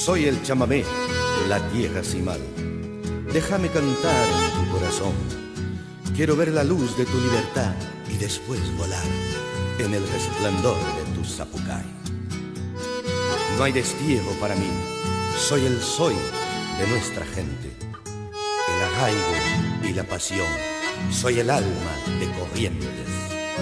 Soy el chamamé, la tierra cimal. Déjame cantar en tu corazón. Quiero ver la luz de tu libertad y después volar en el resplandor de tu zapucay. No hay destierro para mí, soy el soy de nuestra gente. El arraigo y la pasión, soy el alma de Corrientes.